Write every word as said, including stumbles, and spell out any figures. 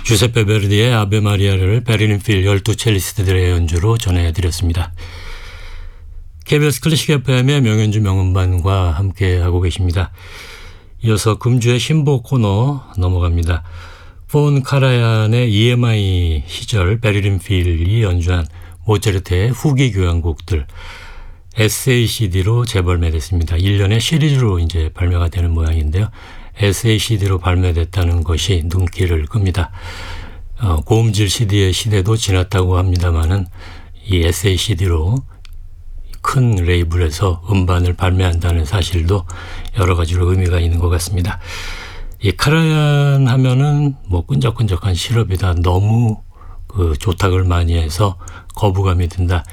주세페 베르디의 아베 마리아를 베를린 필 열두 첼리스트들의 연주로 전해드렸습니다. 케이비에스 클래식 에프엠의 명연주 명음반과 함께하고 계십니다. 이어서 금주의 신보 코너 넘어갑니다. 폰 카라얀의 이엠아이 시절 베를린 필이 연주한 모차르트의 후기 교향곡들 에스에이씨디로 재발매됐습니다. 일 년의 시리즈로 이제 발매가 되는 모양인데요. 에스에이씨디로 발매됐다는 것이 눈길을 끕니다. 어, 고음질 씨디의 시대도 지났다고 합니다만은 이 에스에이씨디로 큰 레이블에서 음반을 발매한다는 사실도 여러 가지로 의미가 있는 것 같습니다. 이 카라얀 하면은 뭐 끈적끈적한 시럽이다. 너무 그 조탁을 많이 해서 거부감이 든다.